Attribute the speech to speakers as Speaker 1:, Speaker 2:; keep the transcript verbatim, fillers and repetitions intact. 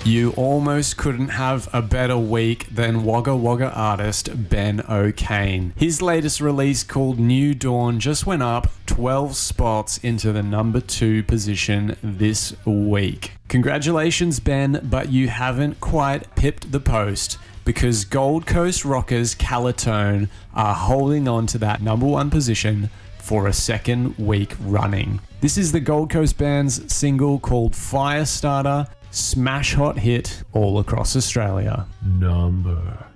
Speaker 1: You almost couldn't have a better week than Wagga Wagga artist Ben O'Kane. His latest release called New Dawn just went up twelve spots into the number two position this week. Congratulations, Ben, but you haven't quite pipped the post because Gold Coast rockers Calitone are holding on to that number one position for a second week running. This is the Gold Coast band's single called Firestarter, smash hot hit all across Australia.
Speaker 2: Number